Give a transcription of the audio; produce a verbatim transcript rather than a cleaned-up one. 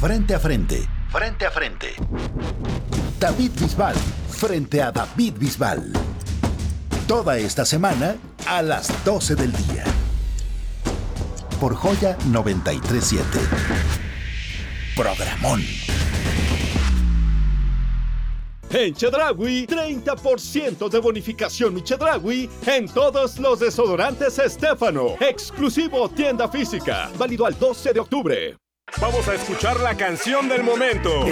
Frente a frente, frente a frente. David Bisbal, frente a David Bisbal. Toda esta semana a las doce del día. Por Joya noventa y tres punto siete. Programón. En Chedraui, treinta por ciento de bonificación mi Chedraui en todos los desodorantes Estéfano. Exclusivo tienda física. Válido al doce de octubre. Vamos a escuchar la canción del momento.